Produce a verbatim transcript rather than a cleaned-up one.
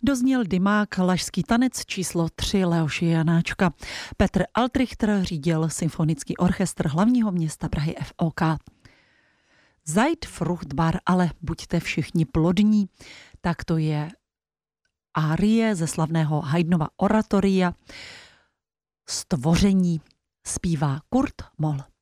Dozněl Dymák, Lašský tanec číslo tři Leoše Janáčka. Petr Altrichter řídil symfonický orchestr hlavního města Prahy F O K. Seid fruchtbar, ale buďte všichni plodní. Tak to je árie ze slavného Haydnova oratoria Stvoření. Zpívá Kurt Moll.